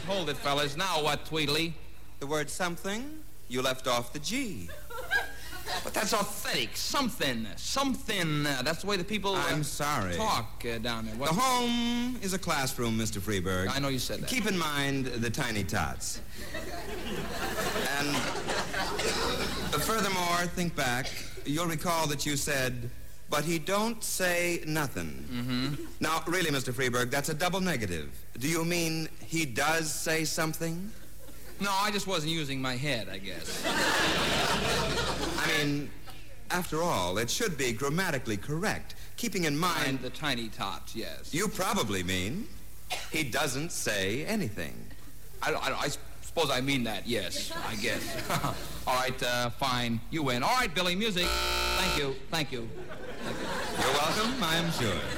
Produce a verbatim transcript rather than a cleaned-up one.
hold it, fellas. Now what, Tweedly? The word something, you left off the G. But that's authentic. Something. Something. Uh, that's the way the people uh, I'm sorry. talk uh, down there. What? The home is a classroom, Mister Freeberg. I know you said that. Keep in mind the tiny tots. And uh, furthermore, think back. You'll recall that you said, but he don't say nothing. Mm-hmm. Now, really, Mister Freeberg, that's a double negative. Do you mean he does say something? No, I just wasn't using my head, I guess. I mean, after all, it should be grammatically correct, keeping in mind... And the tiny tots, yes. You probably mean he doesn't say anything. I, I, I suppose I mean that, yes, I guess. All right, uh, fine. You win. All right, Billy, music. Thank you. Thank you. Thank you. You're welcome, I'm sure.